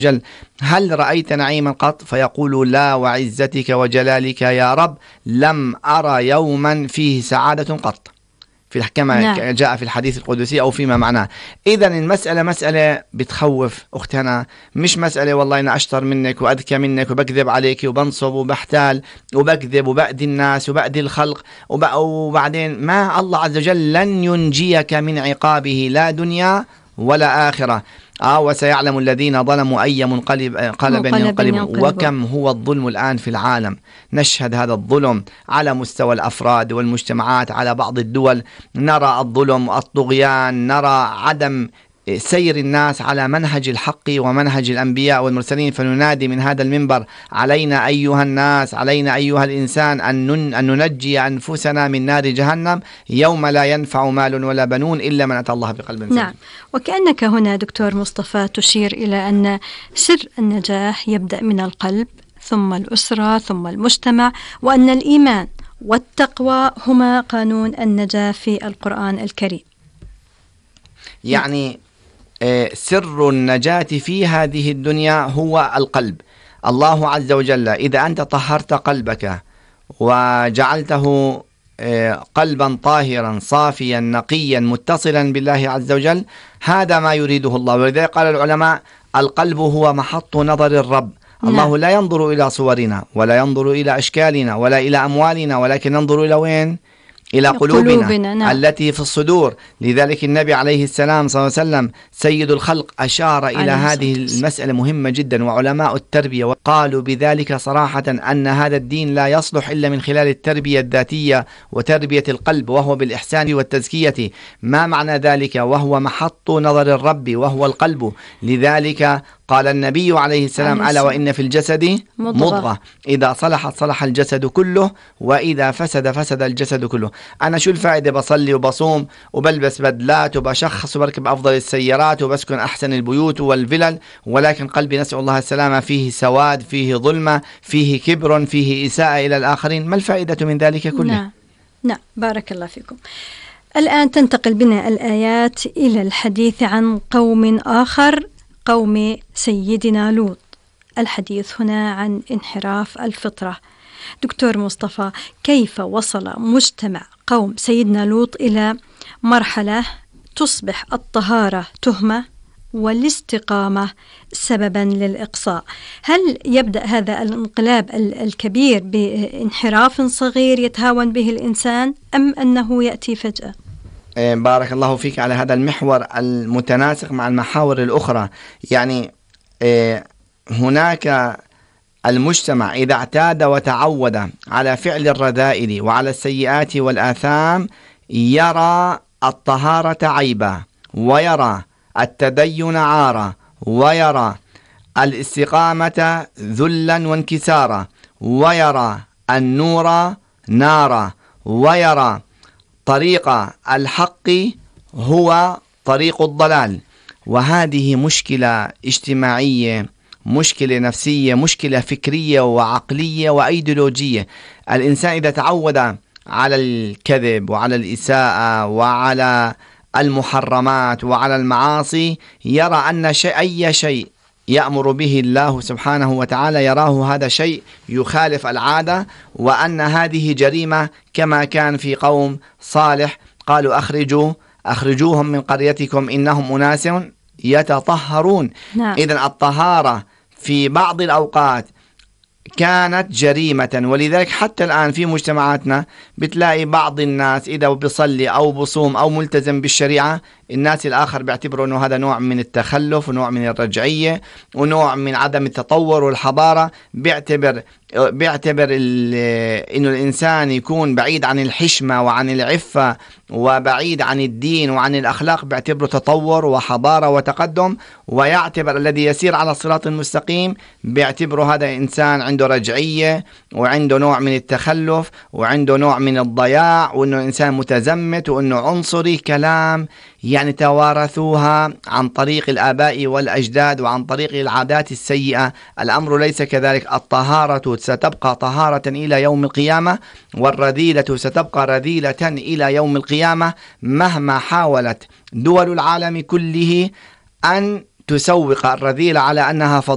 جل: هل رأيت نعيما قط؟ فيقول: لا وعزتك وجلالك يا رب لم أرى يوما فيه سعادة قط، كما جاء في الحديث القدسي أو فيما معناه. إذن المسألة مسألة بتخوف أختنا، مش مسألة والله أنا أشطر منك وأذكى منك وبكذب عليك وبنصب وبحتال وبكذب وبأذي الناس وبأذي الخلق وبعدين ما الله عز وجل لن ينجيك من عقابه لا دنيا ولا آخرة. وسيعلم الذين ظلموا أي منقلب ينقلب. وكم هو الظلم الآن في العالم، نشهد هذا الظلم على مستوى الأفراد والمجتمعات، على بعض الدول نرى الظلم والطغيان، نرى عدم سير الناس على منهج الحق ومنهج الأنبياء والمرسلين. فننادي من هذا المنبر: علينا أيها الناس، علينا أيها الإنسان أن ننجي أنفسنا من نار جهنم يوم لا ينفع مال ولا بنون إلا من أتى الله بقلب سليم. نعم، وكأنك هنا دكتور مصطفى تشير إلى أن سر النجاح يبدأ من القلب، ثم الأسرة، ثم المجتمع، وأن الإيمان والتقوى هما قانون النجاة في القرآن الكريم. يعني سر النجاة في هذه الدنيا هو القلب. الله عز وجل إذا أنت طهرت قلبك وجعلته قلبا طاهرا صافيا نقيا متصلا بالله عز وجل، هذا ما يريده الله. ولذلك قال العلماء: القلب هو محط نظر الرب. الله لا ينظر إلى صورنا ولا ينظر إلى أشكالنا ولا إلى أموالنا، ولكن ينظر إلى وين؟ إلى قلوبنا نعم. التي في الصدور. لذلك النبي عليه السلام صلى الله عليه وسلم سيد الخلق أشار إلى هذه المسألة مهمة جدا، وعلماء التربية وقالوا بذلك صراحة أن هذا الدين لا يصلح إلا من خلال التربية الذاتية وتربية القلب، وهو بالإحسان والتزكية. ما معنى ذلك؟ وهو محط نظر الرب وهو القلب. لذلك قال النبي عليه السلام: ألا وإن في الجسد مضغة إذا صلحت صلح الجسد كله وإذا فسد فسد الجسد كله. أنا شو الفائدة بصلي وبصوم وبلبس بدلات وبشخص وبركب أفضل السيارات وبسكن أحسن البيوت والفلل، ولكن قلبي نسأل الله السلامة فيه سواد، فيه ظلمة، فيه كبر، فيه إساءة إلى الآخرين؟ ما الفائدة من ذلك كله؟ نعم، بارك الله فيكم. الآن تنتقل بنا الآيات إلى الحديث عن قوم آخر، قوم سيدنا لوط. الحديث هنا عن انحراف الفطرة. دكتور مصطفى، كيف وصل مجتمع قوم سيدنا لوط إلى مرحلة تصبح الطهارة تهمة والاستقامة سببا للإقصاء؟ هل يبدأ هذا الانقلاب الكبير بانحراف صغير يتهاون به الإنسان، أم أنه يأتي فجأة؟ بارك الله فيك على هذا المحور المتناسق مع المحاور الأخرى. يعني هناك المجتمع إذا اعتاد وتعود على فعل الرذائل وعلى السيئات والآثام يرى الطهارة عيبا، ويرى التدين عارا، ويرى الاستقامة ذلا وانكسارا، ويرى النور نارا، ويرى طريق الحق هو طريق الضلال. وهذه مشكلة اجتماعية، مشكلة نفسية، مشكلة فكرية وعقلية وأيديولوجية. الإنسان إذا تعود على الكذب وعلى الإساءة وعلى المحرمات وعلى المعاصي يرى أن أي شيء يأمر به الله سبحانه وتعالى يراه هذا شيء يخالف العادة، وأن هذه جريمة. كما كان في قوم صالح قالوا: أخرجوهم من قريتكم إنهم أناس يتطهرون. نعم. إذن الطهارة في بعض الأوقات كانت جريمة، ولذلك حتى الآن في مجتمعاتنا بتلاقي بعض الناس إذا بيصلي أو بصوم أو ملتزم بالشريعة، الناس الآخر بيعتبروا أنه هذا نوع من التخلف ونوع من الرجعية ونوع من عدم التطور والحضارة. بيعتبر إنه الإنسان يكون بعيد عن الحشمة وعن العفة وبعيد عن الدين وعن الأخلاق بيعتبره تطور وحضارة وتقدم، ويعتبر الذي يسير على الصراط المستقيم بيعتبره هذا إنسان عنده رجعية وعنده نوع من التخلف وعنده نوع من الضياع، وأنه إنسان متزمت وأنه عنصري. كلام يعني توارثوها عن طريق الآباء والأجداد وعن طريق العادات السيئة. الأمر ليس كذلك. الطهارة ستبقى طهارة إلى يوم القيامة، والرذيلة ستبقى رذيلة إلى يوم القيامة، مهما حاولت دول العالم كله أن تسوق الرذيلة على أنها